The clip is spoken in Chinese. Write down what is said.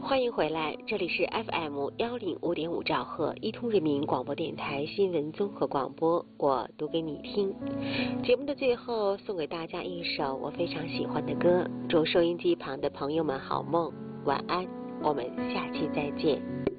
欢迎回来，这里是 FM105.5兆赫一通人民广播电台新闻综合广播，我读给你听。节目的最后送给大家一首我非常喜欢的歌，祝收音机旁的朋友们好梦，晚安，我们下期再见。